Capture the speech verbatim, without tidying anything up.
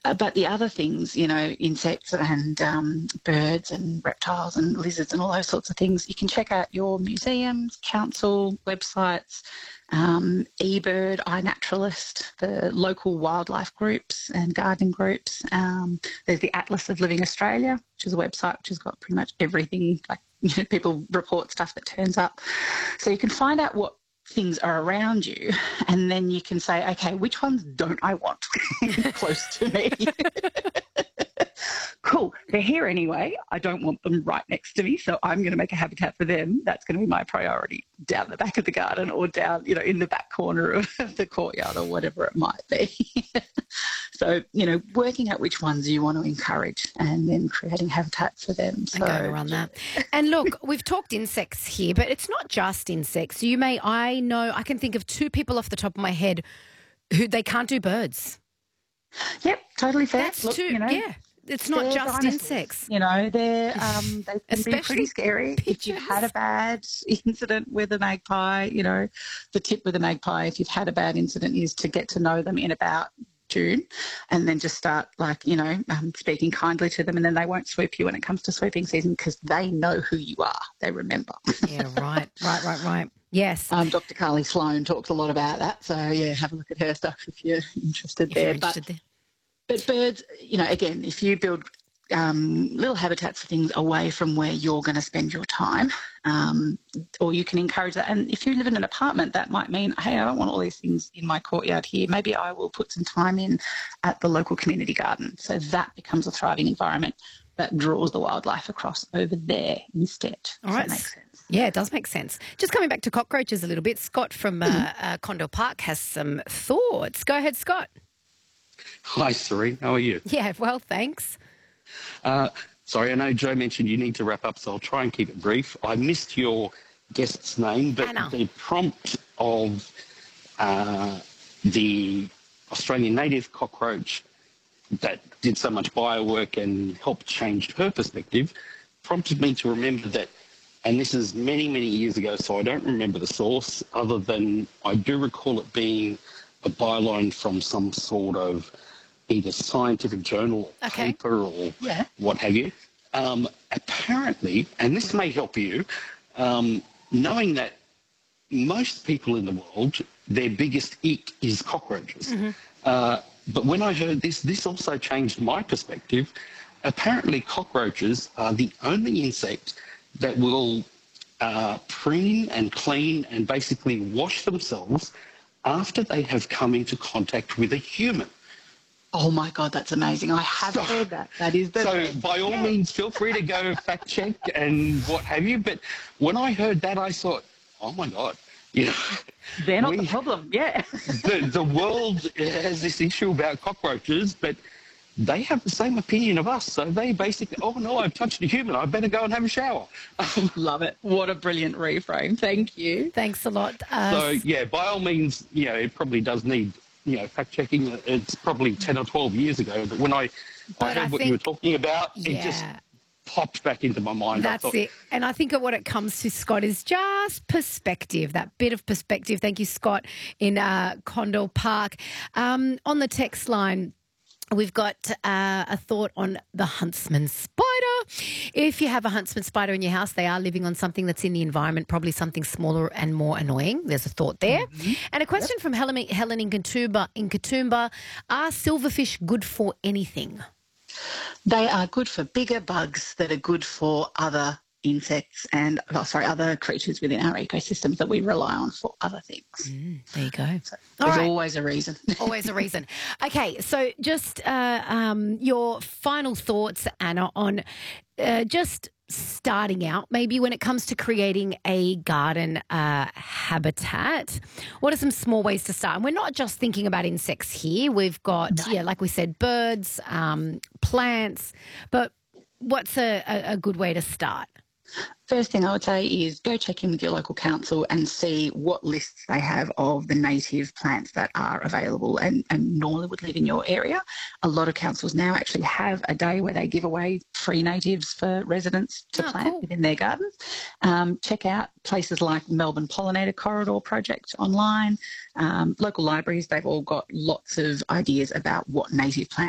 Uh, but the other things, you know, insects and um, birds and reptiles and lizards and all those sorts of things, you can check out your museums, council websites, um, eBird, iNaturalist, the local wildlife groups and gardening groups. Um, there's the Atlas of Living Australia, which is a website which has got pretty much everything, like, you know, people report stuff that turns up. So you can find out what things are around you, and then you can say, okay, which ones don't I want close to me? Cool, they're here anyway. I don't want them right next to me, so I'm going to make a habitat for them. That's going to be my priority, down the back of the garden or down, you know, in the back corner of the courtyard or whatever it might be. So, you know, working out which ones you want to encourage and then creating habitats for them. So, and going around that. And look, we've talked insects here, but it's not just insects. You may, I know, I can think of two people off the top of my head who they can't do birds. Yep, totally fair. That's Look, too, you know, yeah. It's not just dinosaurs. insects. You know, they're, um, they can Especially be pretty scary. pigeons. If you've had a bad incident with a magpie, you know, the tip with a magpie, if you've had a bad incident, is to get to know them in about June and then just start, like, you know, um, speaking kindly to them, and then they won't swoop you when it comes to swooping season because they know who you are. They remember. Yeah, right, right, right, right. Yes. Um, Doctor Carly Sloan talks a lot about that. So, yeah, have a look at her stuff if you're interested If there. you're interested but, there. But birds, you know, again, if you build um, little habitats for things away from where you're going to spend your time, um, or you can encourage that. And if you live in an apartment, that might mean, hey, I don't want all these things in my courtyard here. Maybe I will put some time in at the local community garden. So that becomes a thriving environment that draws the wildlife across over there instead. All Does right. that make sense? Yeah, it does make sense. Just coming back to cockroaches a little bit, Scott from uh, uh, Condell Park has some thoughts. Go ahead, Scott. Hi, Serene. How are you? Yeah, well, thanks. Uh, sorry, I know Joe mentioned you need to wrap up, so I'll try and keep it brief. I missed your guest's name, but Anna. the prompt of uh, the Australian native cockroach that did so much biowork and helped change her perspective prompted me to remember that, and this is many, many years ago, so I don't remember the source, other than I do recall it being a byline from some sort of either scientific journal, Okay. paper, or Yeah. what have you. Um, apparently, and this may help you, um, knowing that most people in the world, their biggest ick is cockroaches. Mm-hmm. Uh, but when I heard this, this also changed my perspective. Apparently, cockroaches are the only insect that will uh, preen and clean and basically wash themselves after they have come into contact with a human. Oh, my God, that's amazing. I have So- heard that. That is the So by all means, feel free to go fact check and what have you. But when I heard that, I thought, oh my God, you know, they're not we- the problem. Yeah. the, the world has this issue about cockroaches, but they have the same opinion of us. So they basically, oh no, I've touched a human. I better go and have a shower. Love it. What a brilliant reframe. Thank you. Thanks a lot. Uh, So yeah, by all means, you know, it probably does need, you know, fact checking. It's probably ten or twelve years ago, but when I, I But heard I what you were think- talking about, it just yeah. popped back into my mind. I That's thought, it. And I think what it comes to, Scott, is just perspective, that bit of perspective. Thank you, Scott, in uh, Condell Park. Um, on the text line, we've got uh, a thought on the huntsman spider. If you have a huntsman spider in your house, they are living on something that's in the environment, probably something smaller and more annoying. There's a thought there. Mm-hmm. And a question yep. from Helen, Helen in Katoomba, in Katoomba. Are silverfish good for anything? They are good for bigger bugs that are good for other insects and, oh, sorry, other creatures within our ecosystems that we rely on for other things. Mm, there you go. So All there's right. always a reason. Always a reason. Okay, so just uh, um, your final thoughts, Anna, on uh, just starting out, maybe when it comes to creating a garden uh, habitat. What are some small ways to start? And we're not just thinking about insects here. We've got, no. yeah, like we said, birds, um, plants, but what's a, a, a good way to start? First thing I would say is go check in with your local council and see what lists they have of the native plants that are available and, and normally would live in your area. A lot of councils now actually have a day where they give away free natives for residents to oh, plant cool. within their gardens. Um, check out places like Melbourne Pollinator Corridor Project online. Um, local libraries, they've all got lots of ideas about what native plants